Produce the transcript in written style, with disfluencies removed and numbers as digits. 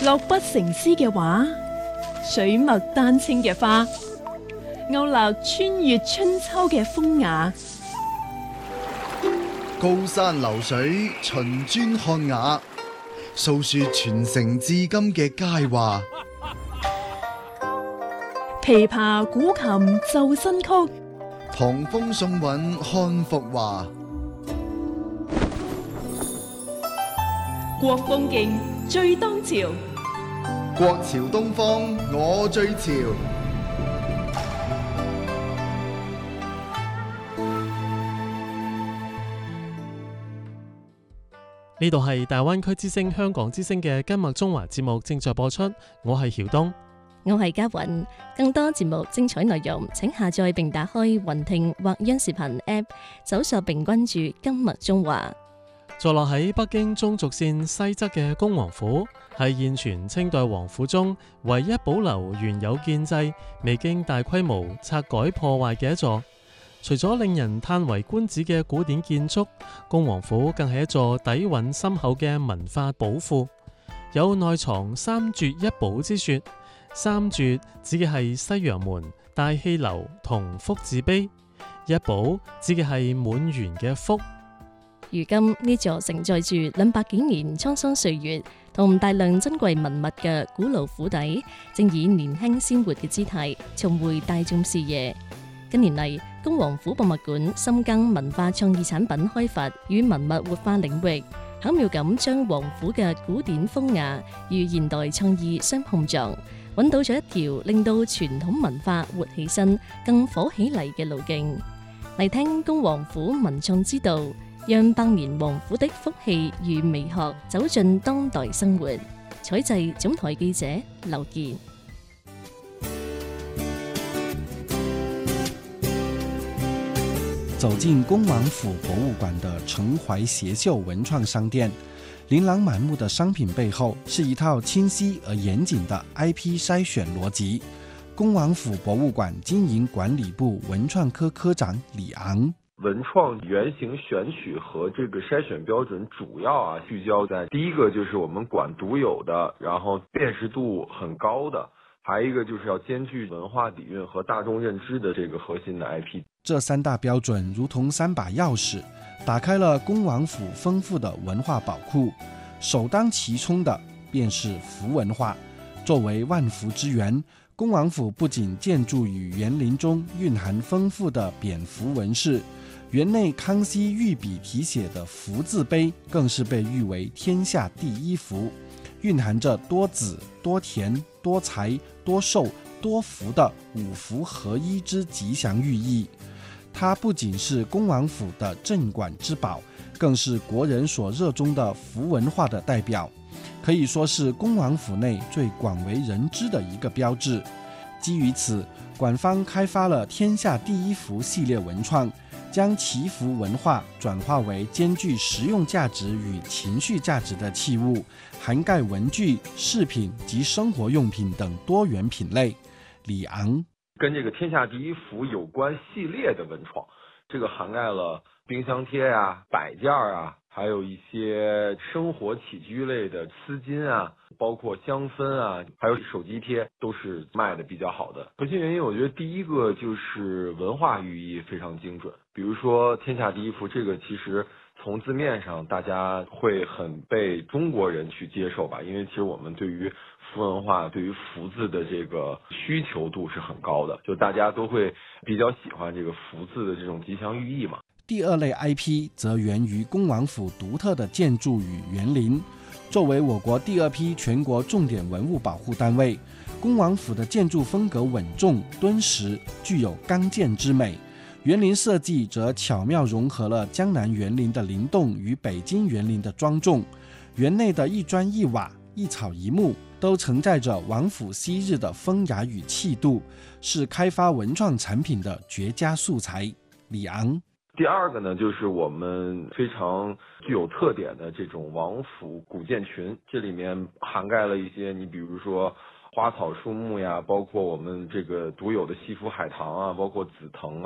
落筆成詩嘅畫，水墨丹青嘅花，勾勒穿越春秋嘅風雅。 高山流水秦磚漢雅，訴說傳承至今嘅佳話。 琵琶古琴奏新曲， 唐風宋韻漢服華。 國風勁最當朝， 國潮東方我最潮。 呢度係大灣區之聲香港之聲嘅今日中華節目正在播出，我係曉東， 我係嘉韻。更多節目精彩內容，請下載並打開雲聽或央視頻 App， 搜索並關注今日中華。 坐落喺北京中軸線西側嘅恭王府，係現存清代王府中唯一保留原有建制、未經大規模拆改破壞嘅一座。除咗令人嘆為觀止嘅古典建築，恭王府更係一座底蘊深厚嘅文化寶庫，有內藏三絕一寶之說。三絕指嘅係西洋門、大氣流同福字碑，一寶指嘅係滿園嘅福。 如今呢座承載住200幾年滄桑歲月同大量珍貴文物嘅古老府邸，正以年輕鮮活嘅姿態重回大眾視野。近年嚟，恭王府博物館深耕文化創意產品開發與文物活化領域，巧妙咁將王府嘅古典風雅與現代創意相碰撞，揾到咗一條令到傳統文化活起身、更火起嚟嘅路徑。嚟聽恭王府文創之道，讓百年王府的福氣與美學走進當代生活。採製總台記者劉健。 走進恭王府博物館的陳懷協秀文創商店，琳琅滿目的商品背後是一套清晰而嚴謹的 IP 篩選邏輯。恭王府博物館經營管理部文創科科長李昂： 文創原型選取和這個篩選標準主要聚焦在第一個就是我們館獨有的，然後辨識度很高的，還有一個就是要兼具文化底蘊和大眾認知的這個核心的 IP。 這三大標準如同三把鑰匙，打開了恭王府豐富的文化寶庫。首當其衝的便是符文化。作為萬福之源，恭王府不僅建築於園林中蘊含豐富的蝙蝠紋飾，園內康熙御筆題寫的福字碑更是被譽為天下第一幅，蘊含着多子、多田、多財、多壽、多福的五福合一之吉祥寓意。它不僅是恭王府的鎮館之寶，更是國人所熱衷的符文化的代表，可以說是恭王府內最廣為人知的一個標誌。基於此，館方開發了天下第一幅系列文創，將祈福文化轉化為兼具實用價值與情緒價值的器物，涵蓋文具、飾品及生活用品等多元品類。李昂： 跟這個天下第一幅有關系列的文創，這個涵蓋了冰箱貼啊、擺件啊，還有一些生活起居類的絲巾啊，包括香氛啊，還有手機貼，都是賣的比較好的。核心原因，我覺得第一個就是文化寓意非常精準。比如說天下第一幅，這個其實從字面上大家會很被中國人去接受吧，因為其實我們對於符文化、對於福字的這個需求度是很高的，就大家都會比較喜歡這個福字的這種吉祥寓意嘛。 第二類 IP 則源於恭王府獨特的建築與園林。作為我國第二批全國重點文物保護單位，恭王府的建築風格穩重敦實，具有剛健之美。園林設計則巧妙融合了江南園林的靈動與北京園林的莊重。園內的一磚一瓦、一草一木都承載着王府昔日的風雅與氣度，是開發文創產品的絕佳素材。李昂： 第二個呢，就是我們非常具有特點的這種王府古建群，這裡面涵蓋了一些，你比如說花草樹木呀，包括我們這個獨有的西府海棠啊，包括紫藤啊。